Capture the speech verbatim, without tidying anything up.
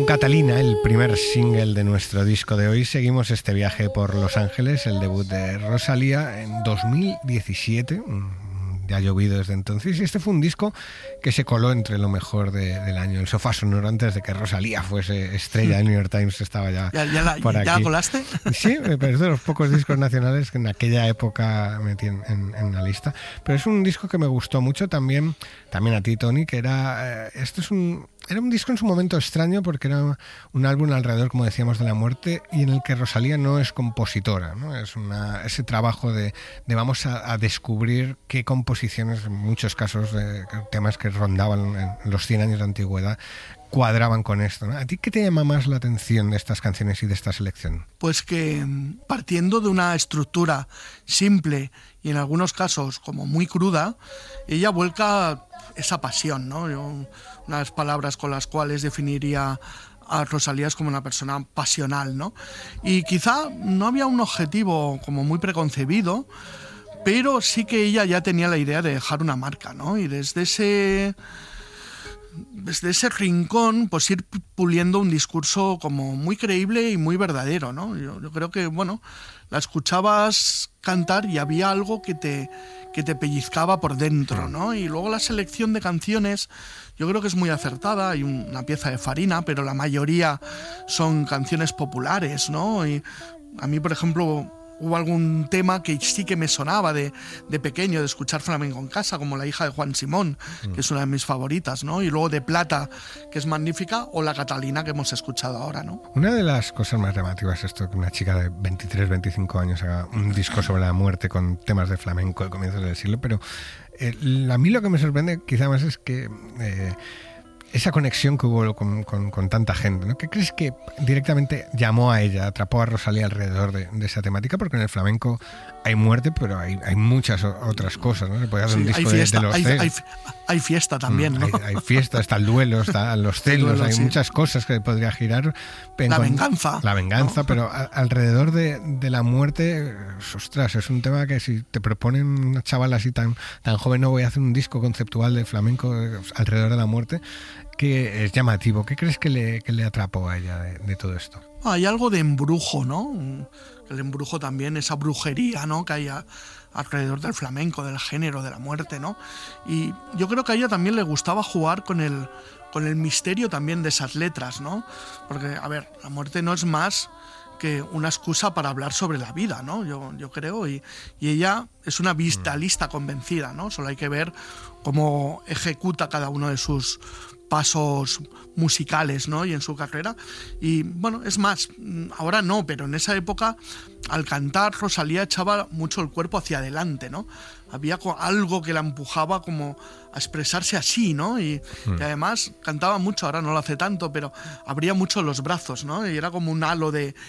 Catalina, el primer single de nuestro disco de hoy, seguimos este viaje por Los Ángeles, el debut de Rosalía en dos mil diecisiete. Ya ha llovido desde entonces y este fue un disco que se coló entre lo mejor de, del año. El sofá sonoro antes de que Rosalía fuese estrella. El New York Times estaba ya, ¿Ya, ya, la, por aquí. ¿Ya colaste? Sí, pero es de los pocos discos nacionales que en aquella época metí en, en, en la lista. Pero es un disco que me gustó mucho también, también a ti, Tony, que era... Eh, esto es un... Era un disco en su momento extraño porque era un álbum alrededor, como decíamos, de la muerte y en el que Rosalía no es compositora, ¿no? Es una, ese trabajo de, de vamos a, a descubrir qué composiciones, en muchos casos, de temas que rondaban en los cien años de antigüedad, cuadraban con esto, ¿no? ¿A ti qué te llama más la atención de estas canciones y de esta selección? Pues que partiendo de una estructura simple y en algunos casos como muy cruda, ella vuelca esa pasión, ¿no? Yo, unas palabras con las cuales definiría a Rosalía es como una persona pasional, ¿no? Y quizá no había un objetivo como muy preconcebido, pero sí que ella ya tenía la idea de dejar una marca, ¿no? Y desde ese... desde ese rincón, pues ir puliendo un discurso como muy creíble y muy verdadero, ¿no? Yo, yo creo que, bueno, la escuchabas cantar y había algo que te, que te pellizcaba por dentro, ¿no? Y luego la selección de canciones, yo creo que es muy acertada, hay una pieza de Farina, pero la mayoría son canciones populares, ¿no? Y a mí, por ejemplo... hubo algún tema que sí que me sonaba de, de pequeño, de escuchar flamenco en casa, como La hija de Juan Simón, mm. que es una de mis favoritas, ¿no? Y luego de Plata, que es magnífica, o La Catalina, que hemos escuchado ahora, ¿no? Una de las cosas más llamativas es esto, que una chica de veintitrés, veinticinco años haga un disco sobre la muerte con temas de flamenco de comienzos del siglo, pero eh, a mí lo que me sorprende quizá más es que... Eh, esa conexión que hubo con, con, con tanta gente, ¿no? ¿Qué crees que directamente llamó a ella, atrapó a Rosalía alrededor de, de esa temática? Porque en el flamenco hay muerte, pero hay, hay muchas otras cosas, ¿no? Se puede hacer sí, un disco fiesta, de, de los hay, celos. Hay, hay fiesta también, ¿no? Hay, hay fiesta, está el duelo, están los celos, duelo, hay sí. muchas cosas que podría girar. La con, venganza. La venganza, ¿no? Pero a, alrededor de, de la muerte, ostras, es un tema que si te proponen una chavala así tan, tan joven, no voy a hacer un disco conceptual de flamenco alrededor de la muerte, que es llamativo. ¿Qué crees que le, que le atrapó a ella de, de todo esto? Hay algo de embrujo, ¿no? El embrujo también, esa brujería, ¿no? Que hay a, alrededor del flamenco, del género, de la muerte, ¿no? Y yo creo que a ella también le gustaba jugar con el, con el misterio también de esas letras, ¿no? Porque, a ver, la muerte no es más que una excusa para hablar sobre la vida, ¿no? Yo, yo creo, y, y ella es una vitalista convencida, ¿no? Solo hay que ver cómo ejecuta cada uno de sus pasos musicales, ¿no? Y en su carrera. Y bueno, es más, ahora no, pero en esa época, al cantar, Rosalía echaba mucho el cuerpo hacia adelante, ¿no? Había algo que la empujaba como a expresarse así, ¿no? Y, mm. y además cantaba mucho, ahora no lo hace tanto, pero abría mucho los brazos, ¿no? Y era como un halo de